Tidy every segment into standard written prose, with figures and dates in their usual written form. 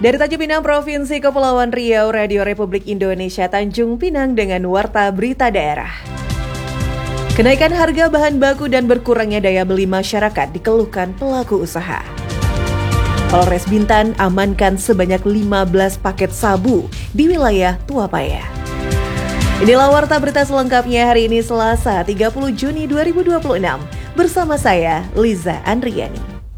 Dari Tanjung Pinang, Provinsi Kepulauan Riau, Radio Republik Indonesia Tanjung Pinang dengan Warta Berita Daerah. Kenaikan harga bahan baku dan berkurangnya daya beli masyarakat dikeluhkan pelaku usaha. Polres Bintan amankan sebanyak 15 paket sabu di wilayah Tuapaya. Inilah Warta Berita selengkapnya hari ini Selasa 30 Juni 2026. Bersama saya, Liza Andriani.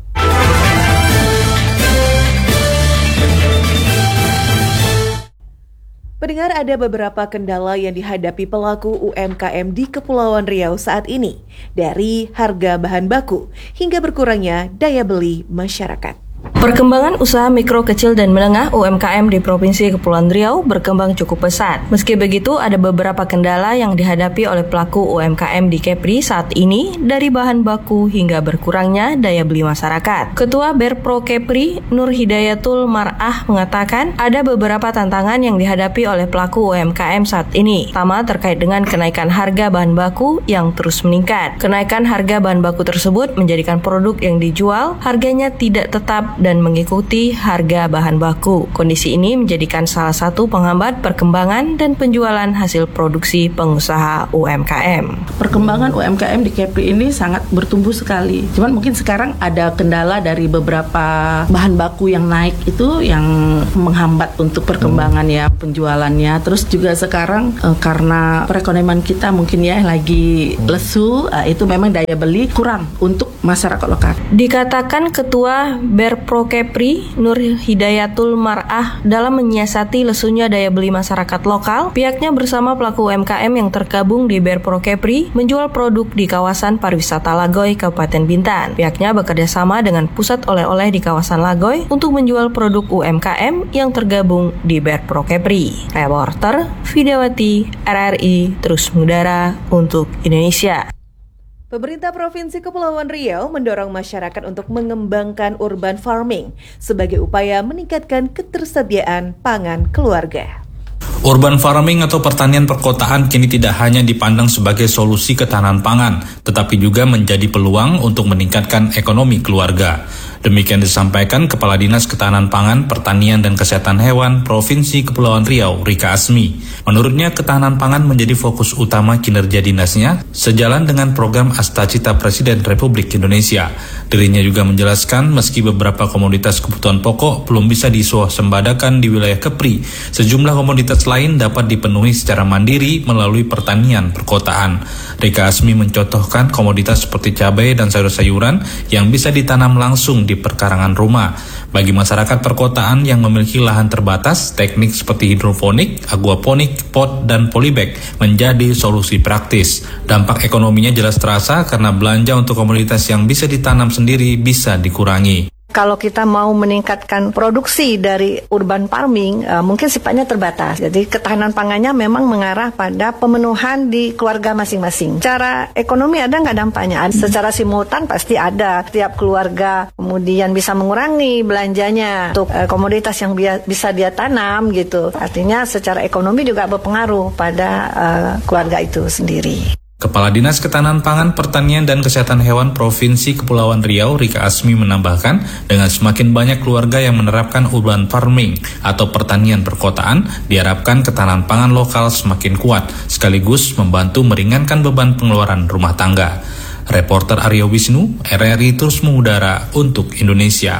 Pendengar, ada beberapa kendala yang dihadapi pelaku UMKM di Kepulauan Riau saat ini, dari harga bahan baku hingga berkurangnya daya beli masyarakat. Perkembangan usaha mikro, kecil, dan menengah UMKM di Provinsi Kepulauan Riau berkembang cukup pesat. Meski begitu, ada beberapa kendala yang dihadapi oleh pelaku UMKM di Kepri saat ini, dari bahan baku hingga berkurangnya daya beli masyarakat. Ketua Berpro Kepri, Nur Hidayatul Mar'ah, mengatakan ada beberapa tantangan yang dihadapi oleh pelaku UMKM saat ini. Pertama, terkait dengan kenaikan harga bahan baku yang terus meningkat. Kenaikan harga bahan baku tersebut menjadikan produk yang dijual harganya tidak tetap dan mengikuti harga bahan baku. Kondisi ini menjadikan salah satu penghambat perkembangan dan penjualan hasil produksi pengusaha UMKM. Perkembangan UMKM di Kepri ini sangat bertumbuh sekali. Cuman mungkin sekarang ada kendala dari beberapa bahan baku yang naik itu yang menghambat untuk perkembangan ya penjualannya. Terus juga sekarang karena perekonomian kita mungkin ya lagi lesu, itu memang daya beli kurang untuk masyarakat lokal. Dikatakan Ketua Berpro Kepri, Nur Hidayatul Mar'ah, dalam menyiasati lesunya daya beli masyarakat lokal, pihaknya bersama pelaku UMKM yang tergabung di Berpro Kepri menjual produk di kawasan pariwisata Lagoy, Kabupaten Bintan. Pihaknya bekerja sama dengan pusat oleh-oleh di kawasan Lagoy untuk menjual produk UMKM yang tergabung di Berpro Kepri. Reporter Vidawati, RRI, terus mengudara untuk Indonesia. Pemerintah Provinsi Kepulauan Riau mendorong masyarakat untuk mengembangkan urban farming sebagai upaya meningkatkan ketersediaan pangan keluarga. Urban farming atau pertanian perkotaan kini tidak hanya dipandang sebagai solusi ketahanan pangan, tetapi juga menjadi peluang untuk meningkatkan ekonomi keluarga. Demikian disampaikan Kepala Dinas Ketahanan Pangan, Pertanian dan Kesehatan Hewan Provinsi Kepulauan Riau, Rika Asmi. Menurutnya, ketahanan pangan menjadi fokus utama kinerja dinasnya sejalan dengan program Astacita Presiden Republik Indonesia. Dirinya juga menjelaskan meski beberapa komoditas kebutuhan pokok belum bisa disuasembadakan di wilayah Kepri, sejumlah komoditas lain dapat dipenuhi secara mandiri melalui pertanian perkotaan. Rika Asmi mencontohkan komoditas seperti cabai dan sayur-sayuran yang bisa ditanam langsung di perkarangan rumah. Bagi masyarakat perkotaan yang memiliki lahan terbatas, teknik seperti hidroponik, aquaponik, pot, dan polybag menjadi solusi praktis. Dampak ekonominya jelas terasa karena belanja untuk komoditas yang bisa ditanam sendiri bisa dikurangi. Kalau kita mau meningkatkan produksi dari urban farming, mungkin sifatnya terbatas. Jadi ketahanan pangannya memang mengarah pada pemenuhan di keluarga masing-masing. Secara ekonomi ada nggak dampaknya? Secara simultan pasti ada. Setiap keluarga kemudian bisa mengurangi belanjanya untuk komoditas yang bisa dia tanam gitu. Artinya secara ekonomi juga berpengaruh pada keluarga itu sendiri. Kepala Dinas Ketahanan Pangan, Pertanian dan Kesehatan Hewan Provinsi Kepulauan Riau, Rika Asmi menambahkan, dengan semakin banyak keluarga yang menerapkan urban farming atau pertanian perkotaan, diharapkan ketahanan pangan lokal semakin kuat, sekaligus membantu meringankan beban pengeluaran rumah tangga. Reporter Aryo Wisnu, RRI terus mengudara untuk Indonesia.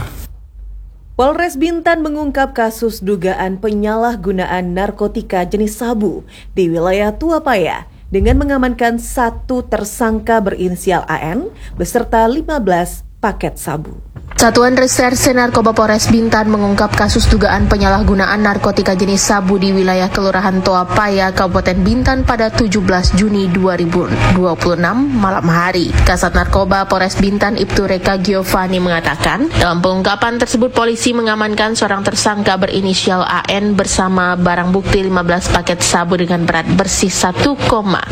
Polres Bintan mengungkap kasus dugaan penyalahgunaan narkotika jenis sabu di wilayah Tuapaya dengan mengamankan satu tersangka berinisial AN beserta 15 paket sabu. Satuan Reserse Narkoba Polres Bintan mengungkap kasus dugaan penyalahgunaan narkotika jenis sabu di wilayah Kelurahan Tuapaya, Kabupaten Bintan pada 17 Juni 2026 malam hari. Kasat Narkoba Polres Bintan Ibtu Reka Giovanni mengatakan, dalam pengungkapan tersebut polisi mengamankan seorang tersangka berinisial AN bersama barang bukti 15 paket sabu dengan berat bersih 1,79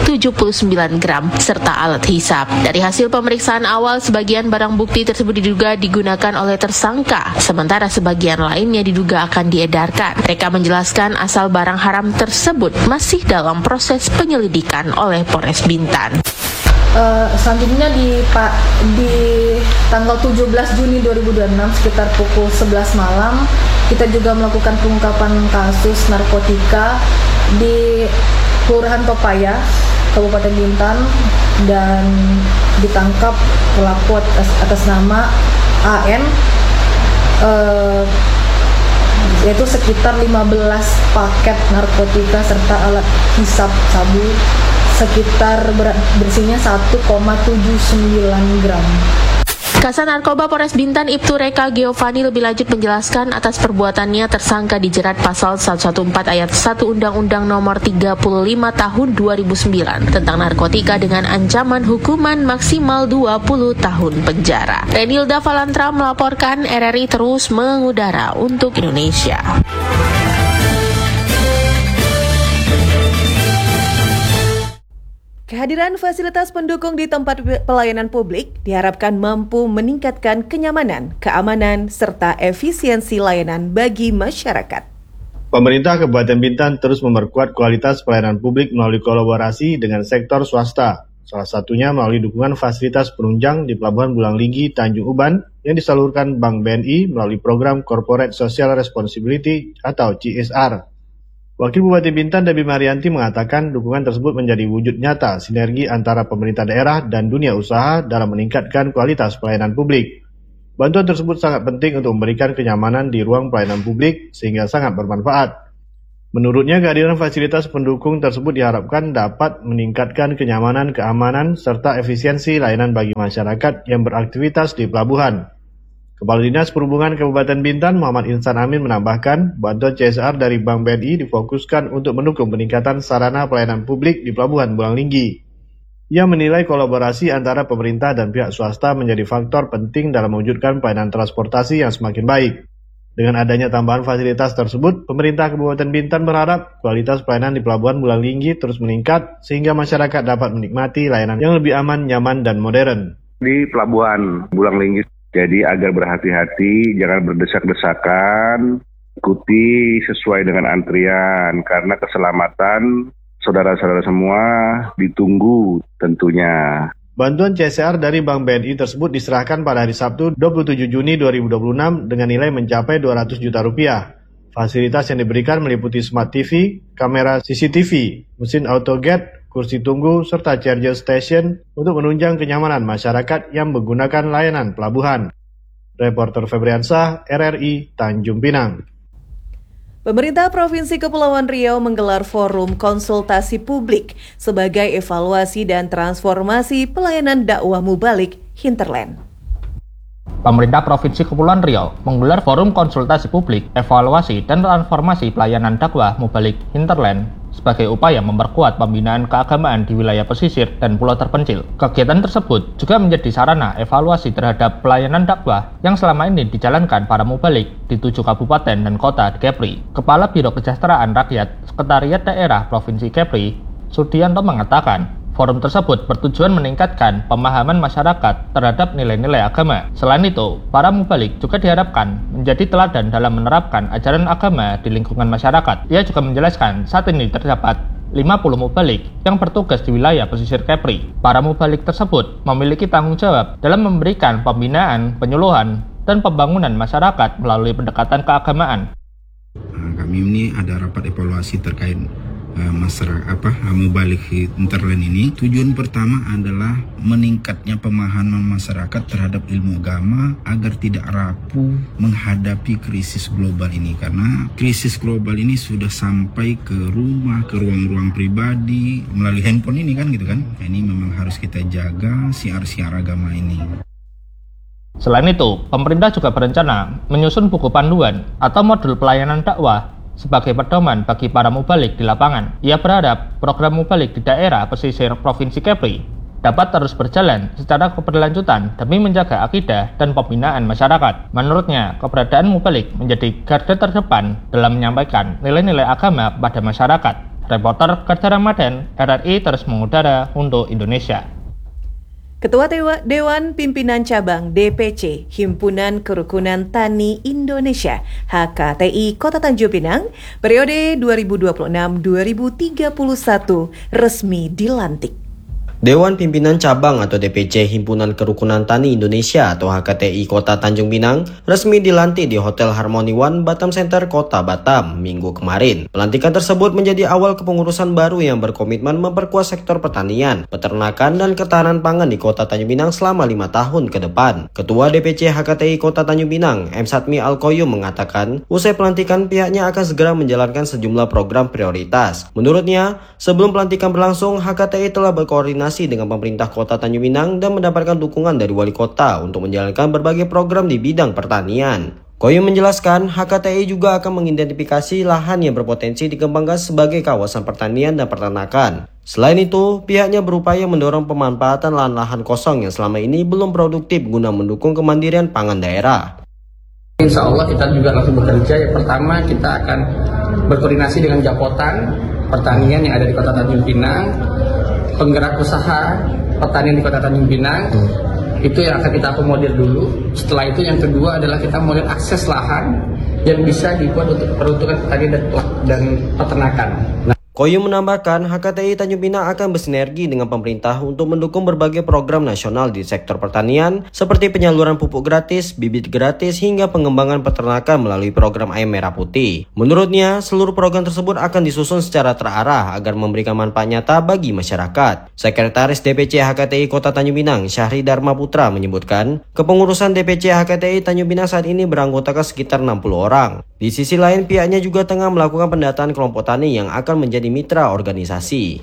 gram serta alat hisap. Dari hasil pemeriksaan awal, sebagian barang bukti tersebut diduga digunakan oleh tersangka, sementara sebagian lainnya diduga akan diedarkan. Mereka menjelaskan asal barang haram tersebut masih dalam proses penyelidikan oleh Polres Bintan. Selanjutnya di tanggal 17 Juni 2026 sekitar pukul 11 malam kita juga melakukan pengungkapan kasus narkotika di Kelurahan Topaya, Kabupaten Bintan, dan ditangkap pelaku atas nama AN, yaitu sekitar 15 paket narkotika serta alat hisap sabu sekitar bersihnya 1,79 gram. Kasat Narkoba Polres Bintan Ibtu Reka Giovanni lebih lanjut menjelaskan atas perbuatannya tersangka dijerat pasal 114 ayat 1 Undang-Undang Nomor 35 Tahun 2009 tentang narkotika dengan ancaman hukuman maksimal 20 tahun penjara. Renilda Valantra melaporkan, RRI terus mengudara untuk Indonesia. Kehadiran fasilitas pendukung di tempat pelayanan publik diharapkan mampu meningkatkan kenyamanan, keamanan, serta efisiensi layanan bagi masyarakat. Pemerintah Kabupaten Bintan terus memperkuat kualitas pelayanan publik melalui kolaborasi dengan sektor swasta. Salah satunya melalui dukungan fasilitas penunjang di Pelabuhan Bulang Linggi, Tanjung Uban yang disalurkan Bank BNI melalui program Corporate Social Responsibility atau CSR. Wakil Bupati Bintan Debbie Marianti mengatakan dukungan tersebut menjadi wujud nyata sinergi antara pemerintah daerah dan dunia usaha dalam meningkatkan kualitas pelayanan publik. Bantuan tersebut sangat penting untuk memberikan kenyamanan di ruang pelayanan publik sehingga sangat bermanfaat. Menurutnya, kehadiran fasilitas pendukung tersebut diharapkan dapat meningkatkan kenyamanan, keamanan, serta efisiensi layanan bagi masyarakat yang beraktivitas di pelabuhan. Kepala Dinas Perhubungan Kabupaten Bintan Muhammad Insan Amin menambahkan, bantuan CSR dari Bank BNI difokuskan untuk mendukung peningkatan sarana pelayanan publik di Pelabuhan Bulang Linggi. Ia menilai kolaborasi antara pemerintah dan pihak swasta menjadi faktor penting dalam mewujudkan pelayanan transportasi yang semakin baik. Dengan adanya tambahan fasilitas tersebut, pemerintah Kabupaten Bintan berharap kualitas pelayanan di Pelabuhan Bulang Linggi terus meningkat sehingga masyarakat dapat menikmati layanan yang lebih aman, nyaman, dan modern. Di Pelabuhan Bulang Linggi, jadi agar berhati-hati, jangan berdesak-desakan, ikuti sesuai dengan antrian, karena keselamatan saudara-saudara semua ditunggu tentunya. Bantuan CSR dari Bank BNI tersebut diserahkan pada hari Sabtu 27 Juni 2026 dengan nilai mencapai 200 juta rupiah. Fasilitas yang diberikan meliputi Smart TV, kamera CCTV, mesin autogate, kursi tunggu, serta charger station untuk menunjang kenyamanan masyarakat yang menggunakan layanan pelabuhan. Reporter Febriansah, RRI, Tanjung Pinang. Pemerintah Provinsi Kepulauan Riau menggelar forum konsultasi publik sebagai evaluasi dan transformasi pelayanan dakwah mubalik hinterland. Pemerintah Provinsi Kepulauan Riau menggelar forum konsultasi publik, evaluasi dan transformasi pelayanan dakwah mubalik hinterland sebagai upaya memperkuat pembinaan keagamaan di wilayah pesisir dan pulau terpencil. Kegiatan tersebut juga menjadi sarana evaluasi terhadap pelayanan dakwah yang selama ini dijalankan para mubalik di 7 kabupaten dan kota di Kepri. Kepala Biro Kesejahteraan Rakyat Sekretariat Daerah Provinsi Kepri, Sudianto mengatakan, forum tersebut bertujuan meningkatkan pemahaman masyarakat terhadap nilai-nilai agama. Selain itu, para mubalik juga diharapkan menjadi teladan dalam menerapkan ajaran agama di lingkungan masyarakat. Ia juga menjelaskan saat ini terdapat 50 mubalik yang bertugas di wilayah pesisir Kepri. Para mubalik tersebut memiliki tanggung jawab dalam memberikan pembinaan, penyuluhan, dan pembangunan masyarakat melalui pendekatan keagamaan. Kami ini ada rapat evaluasi terkait masyarakat mubalik hinterland ini. Tujuan pertama adalah meningkatnya pemahaman masyarakat terhadap ilmu agama agar tidak rapuh menghadapi krisis global ini, karena krisis global ini sudah sampai ke rumah, ke ruang-ruang pribadi melalui handphone ini kan gitu kan. Ini memang harus kita jaga siar-siar agama ini. Selain itu, pemerintah juga berencana menyusun buku panduan atau modul pelayanan dakwah sebagai pedoman bagi para mubalik di lapangan. Ia berharap program mubalik di daerah pesisir Provinsi Kepri dapat terus berjalan secara keberlanjutan demi menjaga akidah dan pembinaan masyarakat. Menurutnya, keberadaan mubalik menjadi garda terdepan dalam menyampaikan nilai-nilai agama pada masyarakat. Reporter Kerja Ramadan, RRI terus mengudara untuk Indonesia. Ketua Dewan Pimpinan Cabang DPC Himpunan Kerukunan Tani Indonesia HKTI Kota Tanjung Pinang periode 2026-2031 resmi dilantik. Dewan Pimpinan Cabang atau DPC Himpunan Kerukunan Tani Indonesia atau HKTI Kota Tanjung Pinang resmi dilantik di Hotel Harmony One Batam Center Kota Batam Minggu kemarin. Pelantikan tersebut menjadi awal kepengurusan baru yang berkomitmen memperkuat sektor pertanian, peternakan, dan ketahanan pangan di Kota Tanjung Pinang selama 5 tahun ke depan. Ketua DPC HKTI Kota Tanjung Pinang, M. Satmi Alkoyum mengatakan, usai pelantikan pihaknya akan segera menjalankan sejumlah program prioritas. Menurutnya, sebelum pelantikan berlangsung, HKTI telah berkoordinasi dengan pemerintah Kota Tanjung Pinang dan mendapatkan dukungan dari wali kota untuk menjalankan berbagai program di bidang pertanian. Koyum menjelaskan, HKTI juga akan mengidentifikasi lahan yang berpotensi dikembangkan sebagai kawasan pertanian dan peternakan. Selain itu, pihaknya berupaya mendorong pemanfaatan lahan-lahan kosong yang selama ini belum produktif guna mendukung kemandirian pangan daerah. Insya Allah kita juga langsung bekerja. Yang pertama, kita akan berkoordinasi dengan Japotan pertanian yang ada di Kota Tanjung Pinang, penggerak usaha pertanian di Kota Tanjung Pinang. Itu yang akan kita akomodir dulu. Setelah itu yang kedua adalah kita melihat akses lahan yang bisa dibuat untuk peruntukan pertanian dan peternakan. Koyum menambahkan, HKTI Tanjung Pinang akan bersinergi dengan pemerintah untuk mendukung berbagai program nasional di sektor pertanian seperti penyaluran pupuk gratis, bibit gratis, hingga pengembangan peternakan melalui program ayam merah putih. Menurutnya, seluruh program tersebut akan disusun secara terarah agar memberikan manfaat nyata bagi masyarakat. Sekretaris DPC HKTI Kota Tanjung Pinang, Syahri Dharma Putra menyebutkan, kepengurusan DPC HKTI Tanjung Pinang saat ini beranggotakan sekitar 60 orang. Di sisi lain, pihaknya juga tengah melakukan pendataan kelompok tani yang akan menjadi mitra organisasi.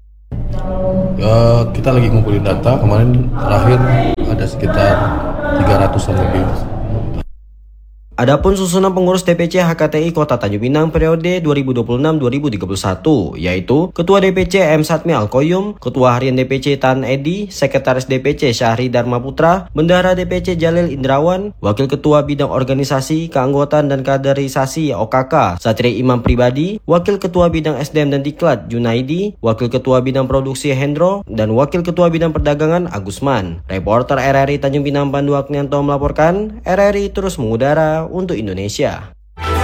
Kita lagi ngumpulin data, kemarin terakhir ada sekitar 300-an lebih. Adapun susunan pengurus DPC HKTI Kota Tanjung Pinang periode 2026-2031, yaitu Ketua DPC M. Satmi Alkoyum, Ketua Harian DPC Tan Edi, Sekretaris DPC Syahri Dharma Putra, Bendahara DPC Jalil Indrawan, Wakil Ketua Bidang Organisasi, Keanggotaan dan Kaderisasi OKK Satria Imam Pribadi, Wakil Ketua Bidang SDM dan Diklat Junaidi, Wakil Ketua Bidang Produksi Hendro, dan Wakil Ketua Bidang Perdagangan Agusman. Reporter RRI Tanjung Pinang Pandu Aknianto melaporkan, RRI terus mengudara untuk Indonesia.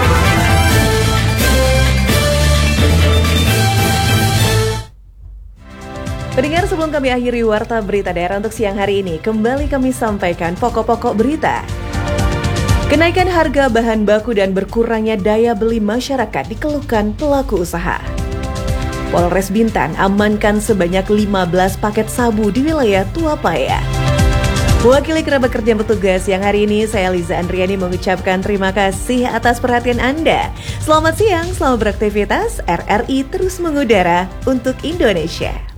Pendengar, sebelum kami akhiri Warta Berita Daerah untuk siang hari ini, kembali kami sampaikan pokok-pokok berita. Kenaikan harga bahan baku dan berkurangnya daya beli masyarakat dikeluhkan pelaku usaha. Polres Bintan amankan sebanyak 15 paket sabu di wilayah Tuapaya. Mewakili kerabat kerja petugas yang hari ini, saya Liza Andriani mengucapkan terima kasih atas perhatian Anda. Selamat siang, selamat beraktivitas. RRI terus mengudara untuk Indonesia.